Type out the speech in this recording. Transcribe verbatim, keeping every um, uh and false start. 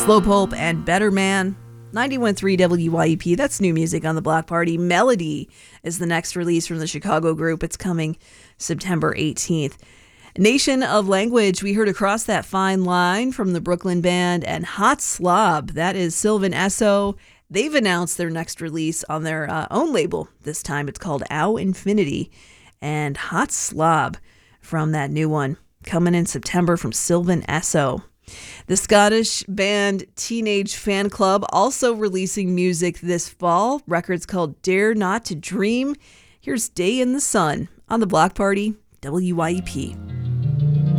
Slow Pulp and Better Man. ninety-one point three W Y E P, that's new music on the Block Party. Melody is the next release from the Chicago group. It's coming September eighteenth. Nation of Language, we heard Across That Fine Line from the Brooklyn band, and Hot Slob, that is Sylvan Esso. They've announced their next release on their uh, own label this time. It's called Ow Infinity, and Hot Slob from that new one coming in September from Sylvan Esso. The Scottish band Teenage Fan Club also releasing music this fall. Record's called Dare Not to Dream. Here's Day in the Sun on the Block Party, W Y E P.